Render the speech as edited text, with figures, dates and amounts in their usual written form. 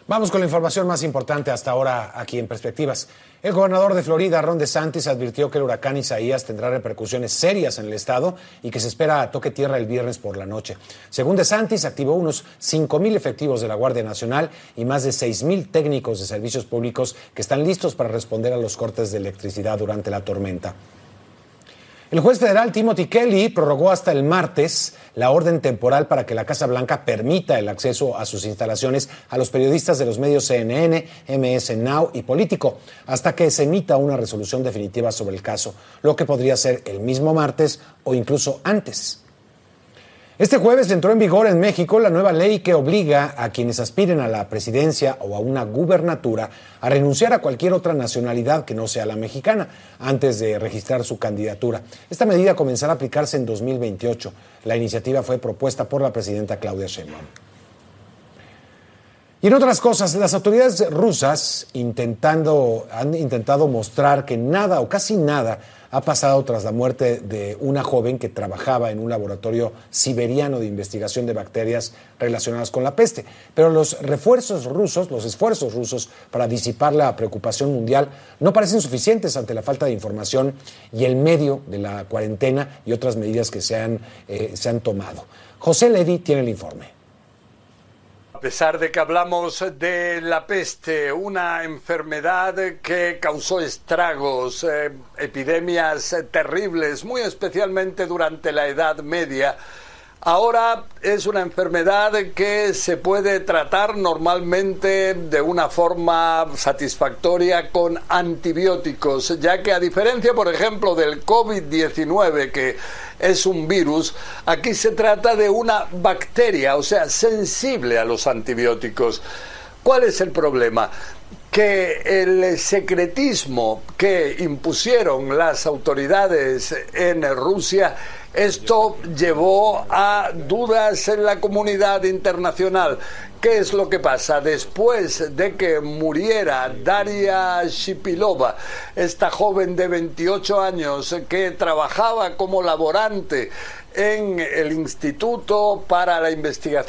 Vamos con la información más importante hasta ahora aquí en Perspectivas. El gobernador de Florida, Ron DeSantis, advirtió que el huracán Isaías tendrá repercusiones serias en el estado y que se espera toque tierra el viernes por la noche. Según DeSantis, activó unos 5,000 efectivos de la Guardia Nacional y más de 6,000 técnicos de servicios públicos que están listos para responder a los cortes de electricidad durante la tormenta. El juez federal Timothy Kelly prorrogó hasta el martes la orden temporal para que la Casa Blanca permita el acceso a sus instalaciones a los periodistas de los medios CNN, MS Now y Político, hasta que se emita una resolución definitiva sobre el caso, lo que podría ser el mismo martes o incluso antes. Este jueves entró en vigor en México la nueva ley que obliga a quienes aspiren a la presidencia o a una gubernatura a renunciar a cualquier otra nacionalidad que no sea la mexicana antes de registrar su candidatura. Esta medida comenzará a aplicarse en 2028. La iniciativa fue propuesta por la presidenta Claudia Sheinbaum. Y en otras cosas, las autoridades rusas han intentado mostrar que nada o casi nada ha pasado tras la muerte de una joven que trabajaba en un laboratorio siberiano de investigación de bacterias relacionadas con la peste. Pero los esfuerzos rusos para disipar la preocupación mundial no parecen suficientes ante la falta de información y el medio de la cuarentena y otras medidas que se han tomado. José Levy tiene el informe. A pesar de que hablamos de la peste, una enfermedad que causó estragos, epidemias terribles, muy especialmente durante la Edad Media, ahora es una enfermedad que se puede tratar normalmente de una forma satisfactoria con antibióticos, ya que a diferencia, por ejemplo, del COVID-19, que es un virus, aquí se trata de una bacteria, o sea, sensible a los antibióticos. ¿Cuál es el problema? Que el secretismo que impusieron las autoridades en Rusia, esto llevó a dudas en la comunidad internacional. ¿Qué es lo que pasa? Después de que muriera Daria Shipilova, esta joven de 28 años que trabajaba como laborante en el Instituto para la Investigación